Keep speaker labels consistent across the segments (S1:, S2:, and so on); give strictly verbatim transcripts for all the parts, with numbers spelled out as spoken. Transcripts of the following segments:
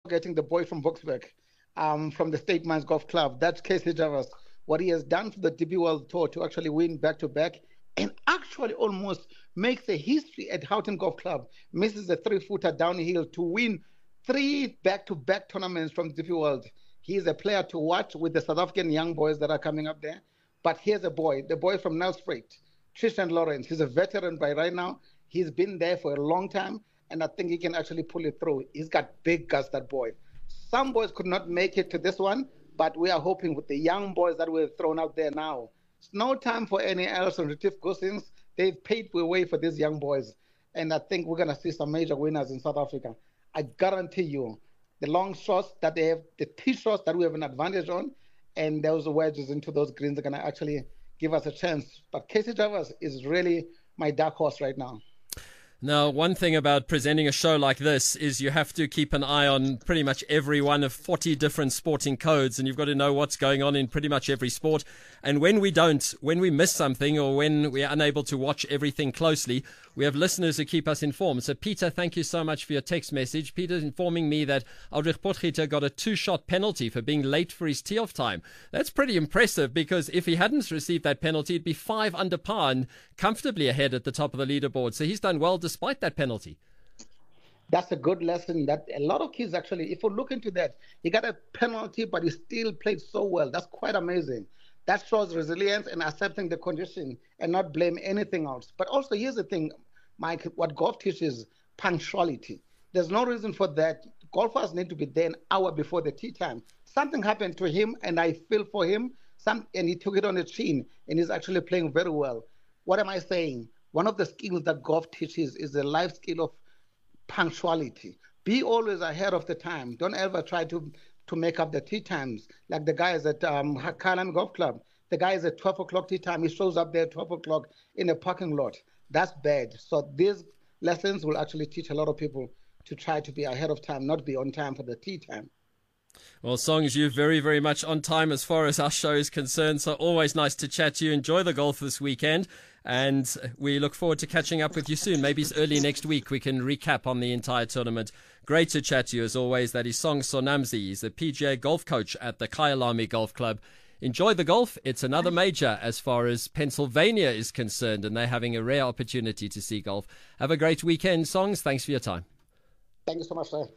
S1: getting the boy from Boksburg, um, from the State Mines Golf Club. That's Casey Jarvis. What he has done for the D P World Tour to actually win back-to-back and actually almost makes a history at Houghton Golf Club. Misses a three-footer downhill to win three back-to-back tournaments from the D P World. He is a player to watch with the South African young boys that are coming up there. But here's a boy, the boy from Nelspruit, Tristan Lawrence. He's a veteran by right now. He's been there for a long time, and I think he can actually pull it through. He's got big guts, that boy. Some boys could not make it to this one, but we are hoping with the young boys that we've thrown out there now. It's no time for any else on Retief Gosens. They've paid the way for these young boys, and I think we're going to see some major winners in South Africa. I guarantee you, the long shots that they have, the tee shots that we have an advantage on, and those wedges into those greens are going to actually give us a chance. But Casey Jarvis is really my dark horse right now.
S2: Now, one thing about presenting a show like this is you have to keep an eye on pretty much every one of forty different sporting codes, and you've got to know what's going on in pretty much every sport. And when we don't, when we miss something or when we are unable to watch everything closely, we have listeners who keep us informed. So, Peter, thank you so much for your text message. Peter's informing me that Aldrich Potgieter got a two-shot penalty for being late for his tee-off time. That's pretty impressive, because if he hadn't received that penalty, it'd be five under par and comfortably ahead at the top of the leaderboard. So he's done well despite that penalty.
S1: That's a good lesson that a lot of kids actually, if you look into that, he got a penalty, but he still played so well. That's quite amazing. That shows resilience and accepting the condition and not blame anything else. But also, here's the thing, Mike, what golf teaches, punctuality. There's no reason for that. Golfers need to be there an hour before the tee time. Something happened to him, and I feel for him, some, and he took it on the chin, and he's actually playing very well. What am I saying? One of the skills that golf teaches is the life skill of punctuality. Be always ahead of the time. Don't ever try to, to make up the tee times. Like the guys at um, Carlin Golf Club. The guy is at twelve o'clock tee time. He shows up there at twelve o'clock in a parking lot. That's bad. So these lessons will actually teach a lot of people to try to be ahead of time, not be on time for the tee time.
S2: Well, Songs, you're very, very much on time as far as our show is concerned. So always nice to chat to you. Enjoy the golf this weekend. And we look forward to catching up with you soon. Maybe it's early next week we can recap on the entire tournament. Great to chat to you as always. That is Song Sonamzi. He's the P G A golf coach at the Kyalami Golf Club. Enjoy the golf. It's another major as far as Pennsylvania is concerned, and they're having a rare opportunity to see golf. Have a great weekend, Songs. Thanks for your time.
S1: Thank you so much, sir.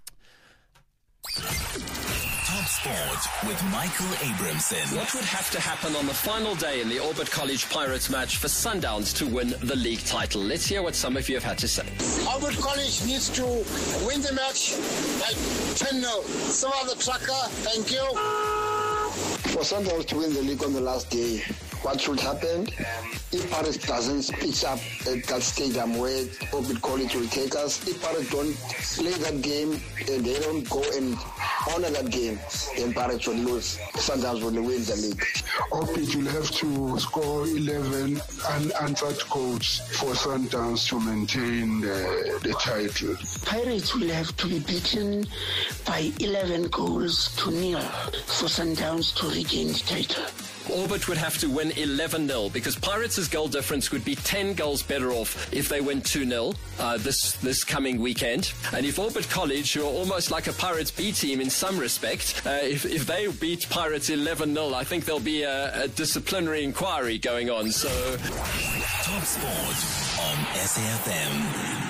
S3: Top Sport with Michael Abramson.
S2: What would have to happen on the final day in the Orbit College Pirates match for Sundowns to win the league title? Let's hear what some of you have had to say.
S4: Orbit College needs to win the match like ten nil. Some other trucker, thank you.
S5: For Sundowns to win the league on the last day, what should happen? If Pirates doesn't pitch up at that stadium where Orbit College will take us, if Pirates don't play that game and they don't go and honor that game, then Pirates will lose. Sundowns will win the league.
S6: Orbit will have to score eleven unanswered goals for Sundowns to maintain the, the title.
S7: Pirates will have to be beaten by eleven goals to nil for Sundowns to regain the title.
S2: Orbit would have to win eleven nil because Pirates' goal difference would be ten goals better off if they win two nil uh, this this coming weekend. And if Orbit College, who are almost like a Pirates B team in some respect, uh, if, if they beat Pirates eleven nil, I think there'll be a, a disciplinary inquiry going on. So,
S3: Top Sport on S A F M.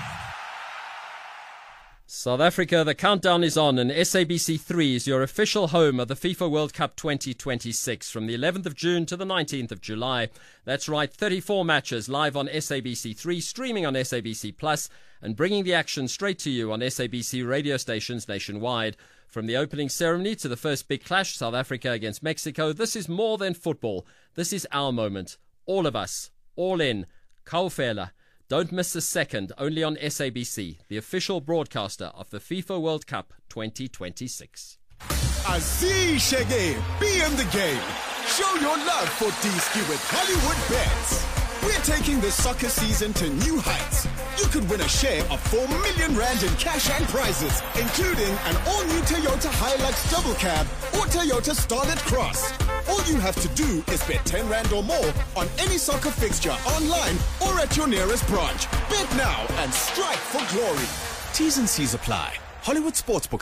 S2: South Africa, the countdown is on, and S A B C three is your official home of the FIFA World Cup twenty twenty-six from the eleventh of June to the nineteenth of July. That's right, thirty-four matches live on S A B C three, streaming on S A B C Plus, and bringing the action straight to you on S A B C radio stations nationwide. From the opening ceremony to the first big clash, South Africa against Mexico, this is more than football. This is our moment. All of us, all in, Kaufela. Don't miss a second, only on S A B C, the official broadcaster of the FIFA World Cup twenty twenty-six.
S8: Aziz Shege, be in the game. Show your love for D-Ski with Hollywood Bets. We're taking this soccer season to new heights. You could win a share of four million rand in cash and prizes, including an all-new Toyota Hilux double cab or Toyota Starlet Cross. All you have to do is bet ten rand or more on any soccer fixture online or at your nearest branch. Bet now and strike for glory. T's and C's apply. Hollywood Sportsbook.